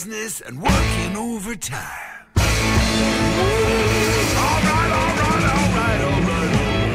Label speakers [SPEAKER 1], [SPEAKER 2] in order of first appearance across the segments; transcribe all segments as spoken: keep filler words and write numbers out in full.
[SPEAKER 1] business and working overtime. All right, all right, all right, all right,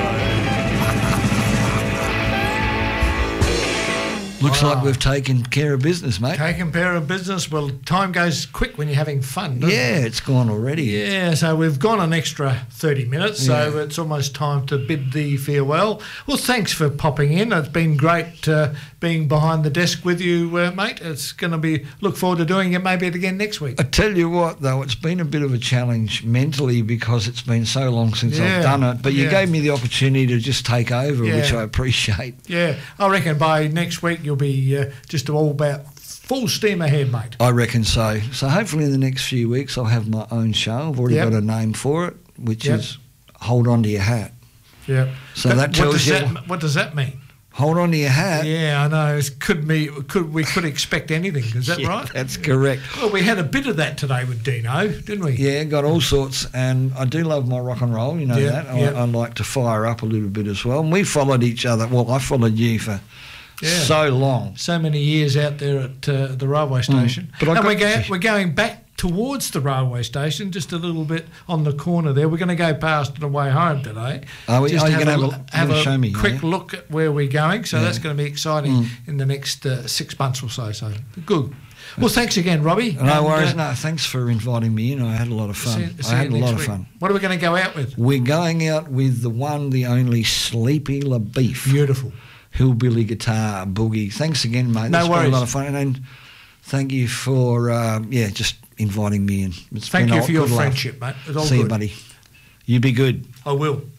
[SPEAKER 2] Looks
[SPEAKER 3] Wow.
[SPEAKER 2] like we've taken care of business, mate.
[SPEAKER 3] Taking care of business. Well, time goes quick when you're having fun, doesn't
[SPEAKER 2] Yeah,
[SPEAKER 3] it?
[SPEAKER 2] it's gone already.
[SPEAKER 3] Yeah, so we've gone an extra thirty minutes, so
[SPEAKER 2] Yeah.
[SPEAKER 3] it's almost time to bid thee farewell. Well, thanks for popping in. It's been great uh, being behind the desk with you, uh, mate. It's going to be, look forward to doing it maybe again next week.
[SPEAKER 2] I tell you what, though, it's been a bit of a challenge mentally because it's been so long since
[SPEAKER 3] Yeah,
[SPEAKER 2] I've done it. But you
[SPEAKER 3] yeah.
[SPEAKER 2] gave me the opportunity to just take over,
[SPEAKER 3] Yeah.
[SPEAKER 2] which I appreciate.
[SPEAKER 3] Yeah, I reckon by next week you'll be uh, just all about full steam ahead, mate.
[SPEAKER 2] I reckon so. So hopefully in the next few weeks I'll have my own show. I've already
[SPEAKER 3] Yep.
[SPEAKER 2] got a name for it, which
[SPEAKER 3] Yep.
[SPEAKER 2] is Hold On to Your Hat.
[SPEAKER 3] Yeah.
[SPEAKER 2] So that
[SPEAKER 3] what
[SPEAKER 2] tells
[SPEAKER 3] does
[SPEAKER 2] you-
[SPEAKER 3] That, what does that mean?
[SPEAKER 2] Hold On to Your Hat.
[SPEAKER 3] Yeah, I know. It could be. Could we could expect anything? Is that
[SPEAKER 2] Yeah,
[SPEAKER 3] right?
[SPEAKER 2] That's correct.
[SPEAKER 3] Well, we had a bit of that today with Dino, didn't we?
[SPEAKER 2] Yeah, got all sorts, and I do love my rock and roll, you know
[SPEAKER 3] Yeah,
[SPEAKER 2] that. I,
[SPEAKER 3] yeah.
[SPEAKER 2] I like to fire up a little bit as well. And we followed each other. Well, I followed you for
[SPEAKER 3] Yeah.
[SPEAKER 2] so long.
[SPEAKER 3] So many years out there at uh, the railway station.
[SPEAKER 2] But I
[SPEAKER 3] and
[SPEAKER 2] got
[SPEAKER 3] we're, go-
[SPEAKER 2] to-
[SPEAKER 3] we're going back towards the railway station, just a little bit on the corner there. We're going to go past on the way home today.
[SPEAKER 2] Are we-
[SPEAKER 3] Just
[SPEAKER 2] are you
[SPEAKER 3] have
[SPEAKER 2] gonna
[SPEAKER 3] a,
[SPEAKER 2] have a-
[SPEAKER 3] have
[SPEAKER 2] gonna
[SPEAKER 3] a
[SPEAKER 2] show me,
[SPEAKER 3] quick
[SPEAKER 2] are you?
[SPEAKER 3] look at where we're going. So
[SPEAKER 2] Yeah.
[SPEAKER 3] that's going to be exciting
[SPEAKER 2] Mm.
[SPEAKER 3] in the next uh, six months or so. So good. Well, thanks again, Robbie.
[SPEAKER 2] No
[SPEAKER 3] And,
[SPEAKER 2] worries,
[SPEAKER 3] uh,
[SPEAKER 2] no, thanks for inviting me in. I had a lot of fun.
[SPEAKER 3] see- see
[SPEAKER 2] I had a
[SPEAKER 3] you
[SPEAKER 2] lot
[SPEAKER 3] next
[SPEAKER 2] of
[SPEAKER 3] week.
[SPEAKER 2] fun.
[SPEAKER 3] What are we going to go out with?
[SPEAKER 2] We're going out with the one, the only Sleepy LaBeef.
[SPEAKER 3] Beautiful.
[SPEAKER 2] Hillbilly guitar boogie. Thanks again, mate.
[SPEAKER 3] No
[SPEAKER 2] It's
[SPEAKER 3] worries.
[SPEAKER 2] been a lot of fun, and thank you for um, yeah, just inviting me in. It's
[SPEAKER 3] Thank
[SPEAKER 2] been
[SPEAKER 3] you
[SPEAKER 2] a
[SPEAKER 3] for your
[SPEAKER 2] good laugh.
[SPEAKER 3] friendship, mate. It's all
[SPEAKER 2] See you,
[SPEAKER 3] good.
[SPEAKER 2] buddy. You be good.
[SPEAKER 3] I will.